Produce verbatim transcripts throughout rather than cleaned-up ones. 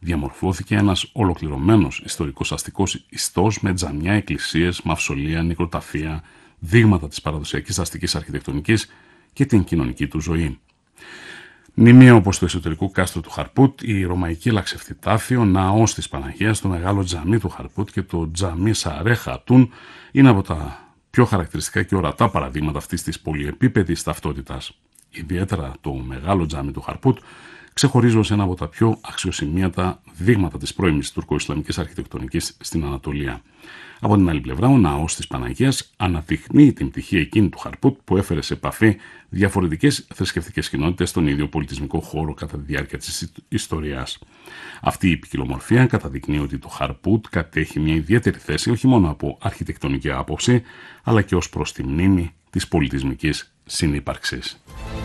διαμορφώθηκε ένας ολοκληρωμένος ιστορικός αστικός ιστός με τζαμιά, εκκλησίες, μαυσολεία, νεκροταφεία, δείγματα της παραδοσιακής αστικής αρχιτεκτονικής και την κοινωνική του ζωή. Μνημεία όπως το εσωτερικό κάστρο του Χαρπούτ, η ρωμαϊκή λαξευτητάφη, ο ναός της Παναγίας, το μεγάλο τζαμί του Χαρπούτ και το τζαμί Σαρέ Χατούν είναι από τα πιο χαρακτηριστικά και ορατά παραδείγματα αυτής της πολυεπίπεδης ταυτότητας. Ιδιαίτερα το μεγάλο τζάμι του Χαρπούτ ξεχωρίζει ως ένα από τα πιο αξιοσημείωτα δείγματα της πρώιμης τουρκο-ισλαμικής αρχιτεκτονικής στην Ανατολία. Από την άλλη πλευρά, ο ναός της Παναγίας αναδεικνύει την πτυχή εκείνη του Χαρπούτ που έφερε σε επαφή διαφορετικές θρησκευτικές κοινότητες στον ίδιο πολιτισμικό χώρο κατά τη διάρκεια της ιστορίας. Αυτή η ποικιλομορφία καταδεικνύει ότι το Χαρπούτ κατέχει μια ιδιαίτερη θέση όχι μόνο από αρχιτεκτονική άποψη, αλλά και ως προς τη μνήμη της πολιτισμικής συνύπαρξης.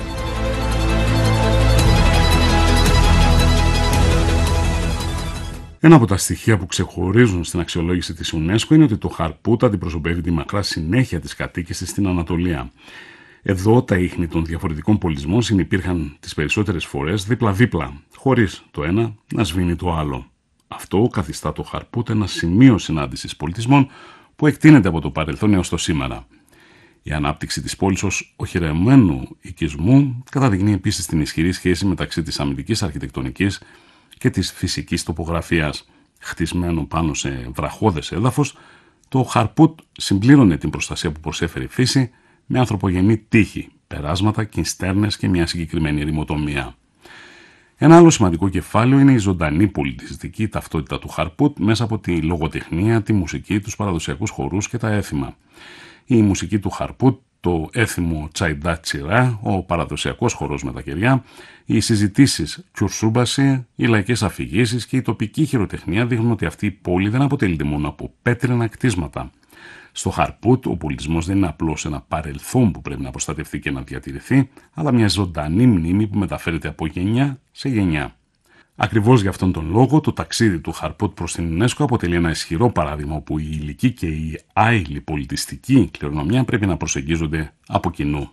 Ένα από τα στοιχεία που ξεχωρίζουν στην αξιολόγηση της UNESCO είναι ότι το Χαρπούτ αντιπροσωπεύει τη μακρά συνέχεια της κατοίκησης στην Ανατολία. Εδώ τα ίχνη των διαφορετικών πολιτισμών συνυπήρχαν τις περισσότερες φορές δίπλα-δίπλα, χωρίς το ένα να σβήνει το άλλο. Αυτό καθιστά το Χαρπούτ ένα σημείο συνάντησης πολιτισμών που εκτείνεται από το παρελθόν έως το σήμερα. Η ανάπτυξη της πόλης ως οχυρεμένου οικισμού καταδεικνύει επίσης την ισχυρή σχέση μεταξύ της αμυντικής αρχιτεκτονικής και της φυσικής τοπογραφίας. Χτισμένο πάνω σε βραχώδες έδαφος, το Χαρπούτ συμπλήρωνε την προστασία που προσέφερε η φύση με ανθρωπογενή τείχη, περάσματα, κινστέρνες και μια συγκεκριμένη ερημοτομία. Ένα άλλο σημαντικό κεφάλαιο είναι η ζωντανή πολιτιστική ταυτότητα του Χαρπούτ μέσα από τη λογοτεχνία, τη μουσική, τους παραδοσιακούς χορούς και τα έθιμα. Η μουσική του Χαρπούτ, το έθιμο Τσαϊντά Τσιρά, ο παραδοσιακός χορός με τα κεριά, οι συζητήσεις Κιουρσούμπαση, οι λαϊκές αφηγήσεις και η τοπική χειροτεχνία δείχνουν ότι αυτή η πόλη δεν αποτελείται μόνο από πέτρινα κτίσματα. Στο Χαρπούτ, ο πολιτισμός δεν είναι απλώς ένα παρελθόν που πρέπει να προστατευτεί και να διατηρηθεί, αλλά μια ζωντανή μνήμη που μεταφέρεται από γενιά σε γενιά. Ακριβώς για αυτόν τον λόγο, το ταξίδι του Χαρπούτ προς την UNESCO αποτελεί ένα ισχυρό παράδειγμα όπου η υλική και η άειλη πολιτιστική κληρονομιά πρέπει να προσεγγίζονται από κοινού.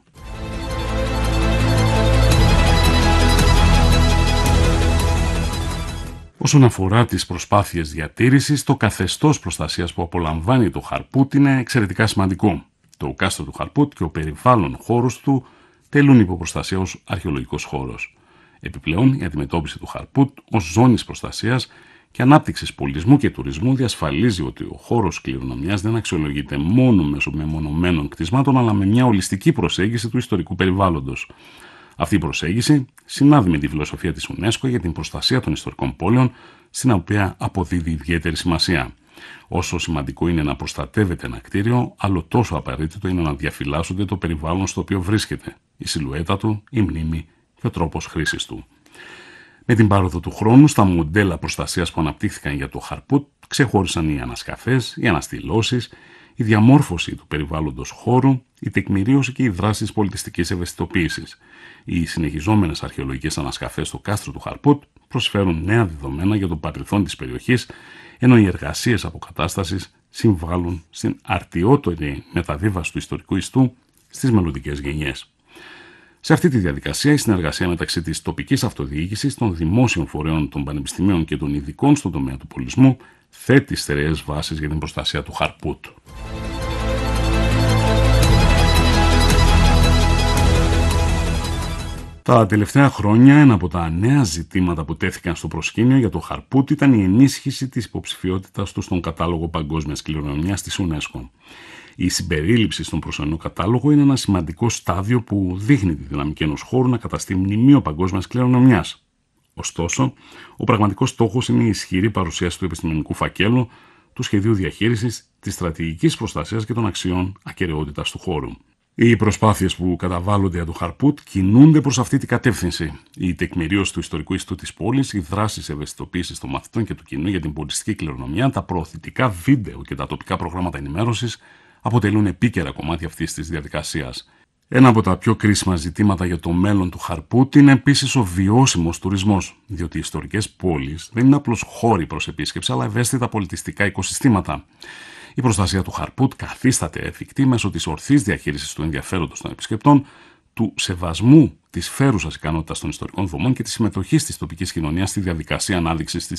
Όσον αφορά τις προσπάθειες διατήρησης, το καθεστώς προστασίας που απολαμβάνει το Χαρπούτ είναι εξαιρετικά σημαντικό. Το κάστρο του Χαρπούτ και ο περιβάλλον χώρος του τελούν υποπροστασία ως αρχαιολογικός χώρος. Επιπλέον, η αντιμετώπιση του Χαρπούτ ως ζώνης προστασίας και ανάπτυξης πολιτισμού και τουρισμού διασφαλίζει ότι ο χώρος κληρονομιάς δεν αξιολογείται μόνο μέσω μεμονωμένων κτισμάτων, αλλά με μια ολιστική προσέγγιση του ιστορικού περιβάλλοντος. Αυτή η προσέγγιση συνάδει με τη φιλοσοφία της UNESCO για την προστασία των ιστορικών πόλεων, στην οποία αποδίδει ιδιαίτερη σημασία. Όσο σημαντικό είναι να προστατεύεται ένα κτίριο, άλλο τόσο απαραίτητο είναι να διαφυλάσσονται το περιβάλλον στο οποίο βρίσκεται, η σιλουέτα του, η μνήμη και ο τρόπος χρήσης του. Με την πάροδο του χρόνου, στα μοντέλα προστασίας που αναπτύχθηκαν για το Χαρπούτ ξεχώρισαν οι ανασκαφές, οι αναστηλώσεις, η διαμόρφωση του περιβάλλοντος χώρου, η τεκμηρίωση και οι δράσεις πολιτιστικής ευαισθητοποίησης. Οι συνεχιζόμενες αρχαιολογικές ανασκαφές στο κάστρο του Χαρπούτ προσφέρουν νέα δεδομένα για το παρελθόν της περιοχής, ενώ οι εργασίες αποκατάστασης συμβάλλουν στην αρτιότερη μεταβίβαση του ιστορικού ιστού στις μελλοντικές γενιές. Σε αυτή τη διαδικασία, η συνεργασία μεταξύ της τοπικής αυτοδιοίκησης, των δημόσιων φορέων, των πανεπιστημίων και των ειδικών στον τομέα του πολιτισμού θέτει στερεές βάσεις για την προστασία του Χαρπούτ. Τα τελευταία χρόνια, ένα από τα νέα ζητήματα που τέθηκαν στο προσκήνιο για το Χαρπούτ ήταν η ενίσχυση της υποψηφιότητας του στον κατάλογο παγκόσμιας κληρονομιάς της UNESCO. Η συμπερίληψη στον προσωρινό κατάλογο είναι ένα σημαντικό στάδιο που δείχνει τη δυναμική ενός χώρου να καταστεί μνημείο παγκόσμιας κληρονομιάς. Ωστόσο, ο πραγματικός στόχος είναι η ισχυρή παρουσίαση του επιστημονικού φακέλου, του σχεδίου διαχείρισης, της στρατηγικής προστασίας και των αξιών ακεραιότητας του χώρου. Οι προσπάθειες που καταβάλλονται για το Χαρπούτ κινούνται προς αυτή την κατεύθυνση. Η τεκμηρίωση του ιστορικού ιστού της πόλης, οι δράσεις ευαισθητοποίησης των μαθητών και του κοινού για την πολιτιστική κληρονομιά, τα προωθητικά βίντεο και τα τοπικά προγράμματα ενημέρωσης αποτελούν επίκαιρα κομμάτια αυτής της διαδικασίας. Ένα από τα πιο κρίσιμα ζητήματα για το μέλλον του Χαρπούτ είναι επίσης ο βιώσιμος τουρισμός, διότι οι ιστορικές πόλεις δεν είναι απλώς χώροι προς επίσκεψη, αλλά ευαίσθητα πολιτιστικά οικοσυστήματα. Η προστασία του Χαρπούτ καθίσταται εφικτή μέσω της ορθής διαχείρισης του ενδιαφέροντος των επισκεπτών, του σεβασμού της φέρουσας ικανότητας των ιστορικών δομών και της συμμετοχής της τοπικής κοινωνίας στη διαδικασία ανάδειξης της